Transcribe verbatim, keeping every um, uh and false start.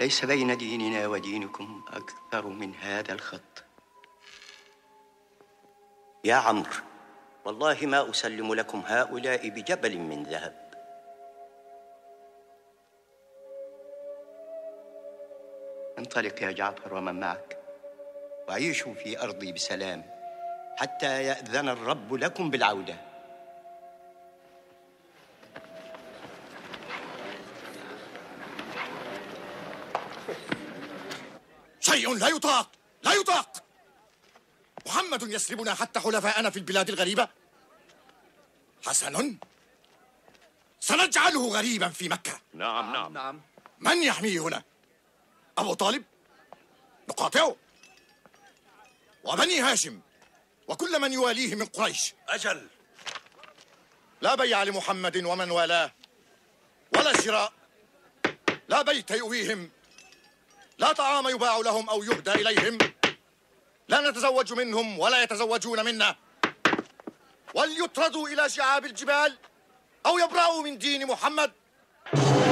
ليس بين ديننا ودينكم أكثر من هذا الخط. يا عمرو، والله ما أسلم لكم هؤلاء بجبل من ذهب. انطلق يا جعفر ومن معك، وعيشوا في أرضي بسلام حتى يأذن الرب لكم بالعودة. شيء لا يطاق، لا يطاق. محمد يسربنا حتى حلفاءنا في البلاد الغريبة. حسن، سنجعله غريبا في مكة. نعم نعم نعم. من يحميه هنا؟ أبو طالب؟ نقاطعه. وبني هاشم وكل من يواليه من قريش. أجل. لا بيع لمحمد ومن والاه، ولا شراء، لا بيت يؤويهم، لا طعام يباع لهم أو يهدى إليهم، لا نتزوج منهم ولا يتزوجون منا، وليطردوا إلى شعاب الجبال أو يبرأوا من دين محمد.